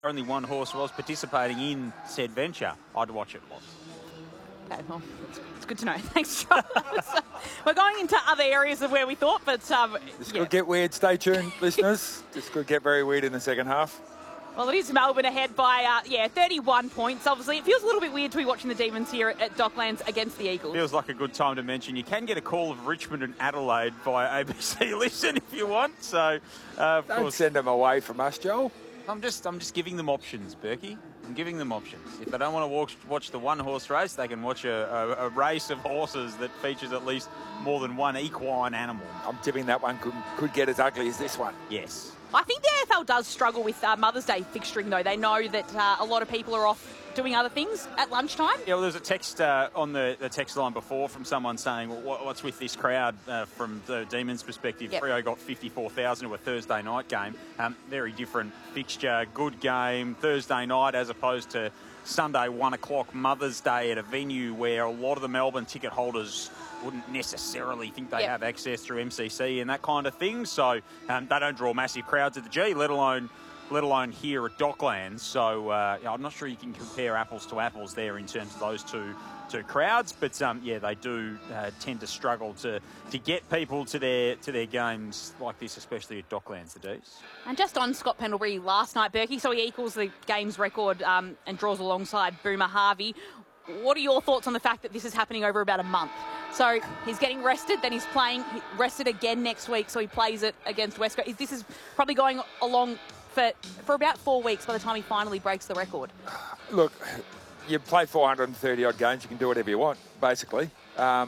only one horse was participating in said venture, I'd watch it. Okay, well, it's good to know. Thanks, Charles. We're going into other areas of where we thought, but this could get weird. Stay tuned, listeners. This could get very weird in the second half. Well, it is Melbourne ahead by 31 points. Obviously, it feels a little bit weird to be watching the Demons here at Docklands against the Eagles. Feels like a good time to mention you can get a call of Richmond and Adelaide via ABC Listen if you want. So, of Don't course, send them away from us, Joel. I'm just giving them options, Berkey. I'm giving them options. If they don't want to watch the one-horse race, they can watch a race of horses that features at least more than one equine animal. I'm tipping that one could get as ugly as this one. Yes. I think the AFL does struggle with Mother's Day fixturing, though. They know that a lot of people are off doing other things at lunchtime. Yeah, well, there's a text on the text line before from someone saying, well, what's with this crowd from the Demons' perspective? Yep. Freo got 54,000 to a Thursday night game. Very different fixture, good game, Thursday night as opposed to Sunday 1 o'clock Mother's Day at a venue where a lot of the Melbourne ticket holders wouldn't necessarily think they have access through MCC and that kind of thing. So they don't draw massive crowds at the G, let alone here at Docklands. So I'm not sure you can compare apples to apples there in terms of those two crowds. But they do tend to struggle to get people to their games like this, especially at Docklands, the Ds. And just on Scott Pendlebury last night, Berkey, so he equals the game's record and draws alongside Boomer Harvey. What are your thoughts on the fact that this is happening over about a month? So he's getting rested, then he's playing rested again next week, so he plays it against West Coast. This is probably going along for about 4 weeks by the time he finally breaks the record. Look, you play 430 odd games, you can do whatever you want, basically. I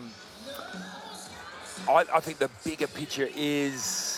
think the bigger picture is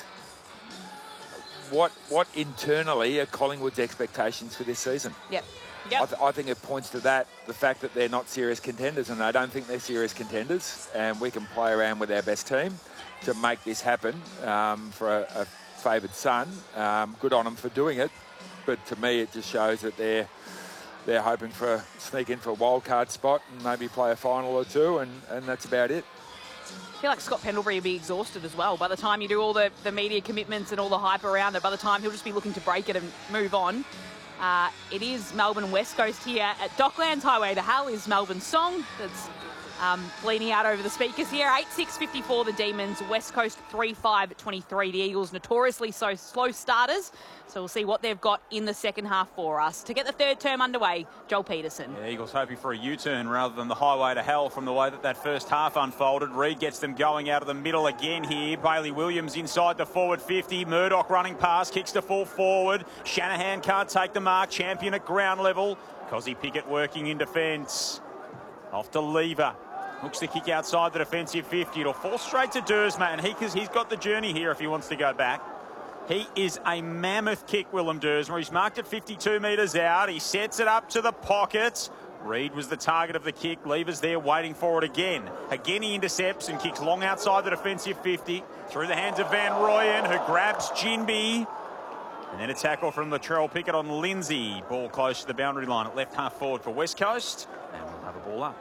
what internally are Collingwood's expectations for this season. Yep. I think it points to that, the fact that they're not serious contenders, and I don't think they're serious contenders, and we can play around with our best team to make this happen for a favoured son. Good on them for doing it, but to me it just shows that they're hoping for sneak in for a wild card spot and maybe play a final or two, and that's about it. I feel like Scott Pendlebury will be exhausted as well. By the time you do all the media commitments and all the hype around it, by the time he'll just be looking to break it and move on. It is Melbourne West Coast here at Docklands. Highway to Hell is Melbourne's song that's bleeding out over the speakers here. 8-6-54 the Demons, West Coast 3-5-23. The Eagles notoriously so slow starters, so we'll see what they've got in the second half for us. To get the third term underway, Joel Peterson. Yeah, Eagles hoping for a U-turn rather than the highway to hell from the way that first half unfolded. Reid gets them going out of the middle again here. Bailey Williams inside the forward 50. Murdoch running past, kicks to full forward. Shanahan can't take the mark. Champion at ground level. Cozzy Pickett working in defence. Off to Lever. Hooks the kick outside the defensive 50. It'll fall straight to Duursma, and he's got the journey here if he wants to go back. He is a mammoth kick, Willem Duursma. He's marked at 52 metres out. He sets it up to the pocket. Reid was the target of the kick. Lever's there waiting for it again. Again he intercepts and kicks long outside the defensive 50. Through the hands of Van Rooyen, who grabs Ginbey. And then a tackle from Latrell Pickett on Lindsay. Ball close to the boundary line at left half forward for West Coast. And we'll have a ball up.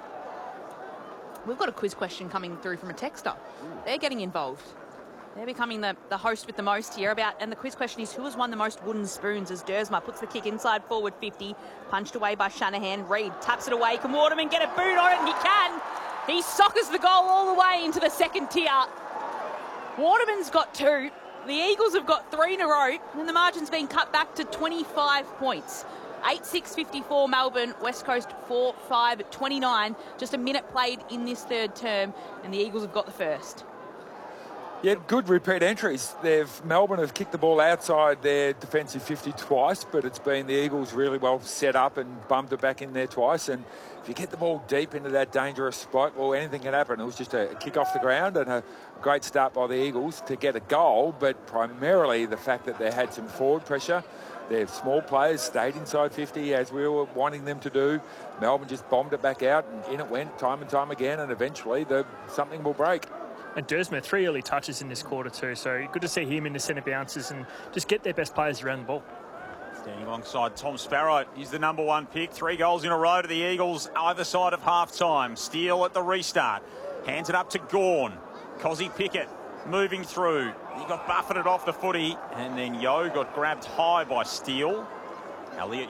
We've got a quiz question coming through from a texter. They're getting involved. They're becoming the host with the most here. And the quiz question is, who has won the most wooden spoons? As Duursma puts the kick inside forward 50, punched away by Shanahan. Reid taps it away. Can Waterman get a boot on it? And he can. He soccers the goal all the way into the second tier. Waterman's got 2. The Eagles have got 3 in a row, and the margin's been cut back to 25 points. 8-6-54 Melbourne, West Coast 4-5-29. Just a minute played in this third term, and the Eagles have got the first. Yeah, good repeat entries. Melbourne have kicked the ball outside their defensive 50 twice, but it's been the Eagles really well set up and bumped it back in there twice. And if you get the ball deep into that dangerous spot, well, anything can happen. It was just a kick off the ground and a great start by the Eagles to get a goal, but primarily the fact that they had some forward pressure. Their small players stayed inside 50 as we were wanting them to do. Melbourne just bombed it back out, and in it went time and time again, and eventually something will break. And Duursma, 3 early touches in this quarter too, so good to see him in the centre bounces and just get their best players around the ball. Standing alongside Tom Sparrow, he's the number 1 pick. 3 goals in a row to the Eagles, either side of half-time. Steele at the restart. Hands it up to Gawn. Cozzy Pickett moving through. He got buffeted off the footy, and then Yeo got grabbed high by Steele. Elliott